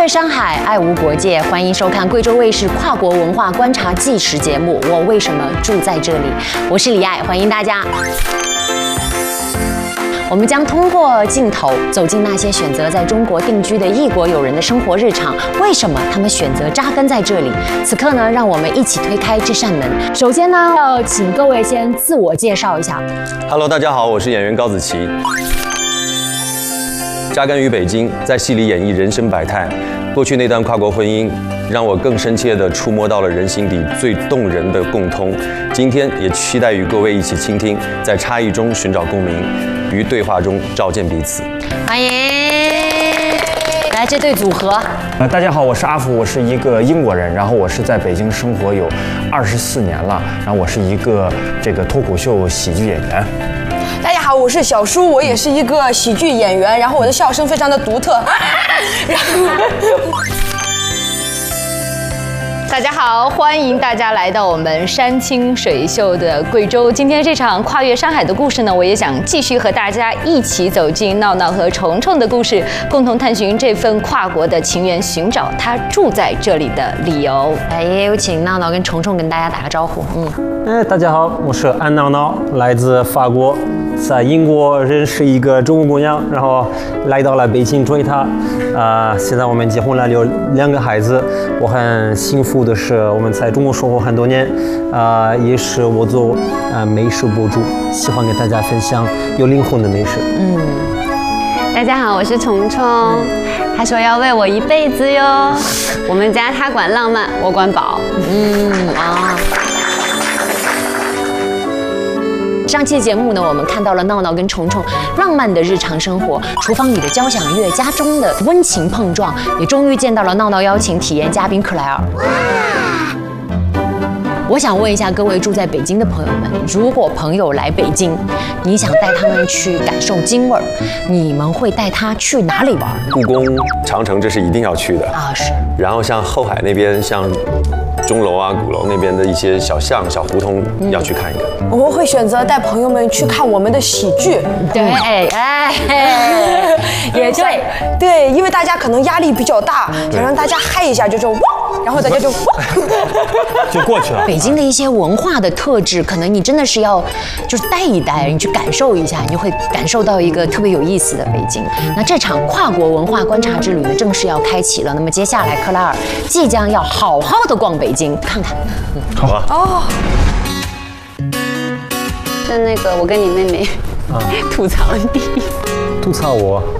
山海，爱无国界，欢迎收看贵州卫视跨国文化观察纪实节目。我为什么住在这里？我是李艾，欢迎大家。我们将通过镜头走进那些选择在中国定居的异国友人的生活日常，为什么他们选择扎根在这里？此刻呢，让我们一起推开这扇门。首先呢，要请各位先自我介绍一下。 Hello， 大家好，我是演员高子琪，扎根于北京，在戏里演绎人生百态。过去那段跨国婚姻，让我更深切地触摸到了人心底最动人的共通。今天也期待与各位一起倾听，在差异中寻找共鸣，于对话中照见彼此。 欢迎，来这对组合。 大家好，我是阿福，我是一个英国人，然后我是在北京生活有24年了，然后我是一个脱口秀喜剧演员。 大家好，我是小舒，我也是一个喜剧演员，然后我的笑声非常的独特。 大家好，欢迎大家来到我们山清水秀的贵州。今天这场跨越山海的故事呢，我也想继续和大家一起走进闹闹和虫虫的故事，共同探寻这份跨国的情缘，寻找他住在这里的理由。 来，也有请闹闹跟虫虫跟大家打个招呼。 大家好，我是安闹闹，来自法国，在英国认识一个中国姑娘，然后来到了北京追她。现在我们结婚了，有2个孩子。我很幸福的是，我们在中国生活很多年，也是我做美食博主，喜欢给大家分享有灵魂的美食。 大家好，我是虫虫，他说要为我一辈子哟。我们家他管浪漫，我管饱。 上期节目呢，我们看到了闹闹跟虫虫浪漫的日常生活，厨房里的交响乐，家中的温情碰撞，也终于见到了闹闹邀请体验嘉宾克莱尔。我想问一下各位住在北京的朋友们，如果朋友来北京，你想带他们去感受京味儿，你们会带他去哪里玩？ 故宫、长城这是一定要去的啊，是。 然后像后海那边，像钟楼啊、鼓楼那边的一些小巷、小胡同要去看一看。 我们会选择带朋友们去看我们的喜剧。 对，也对， 对，因为大家可能压力比较大，想让大家嗨一下，就是哇，然后大家就哇， 就过去了。 北京的一些文化的特质，可能你真的是要就是待一待，你去感受一下，你就会感受到一个特别有意思的北京。那这场跨国文化观察之旅呢，正式要开启了。那么接下来，克莱尔即将要好好的逛北京，看看。 好吧。哦。 是那个我跟你妹妹吐槽你。 吐槽我？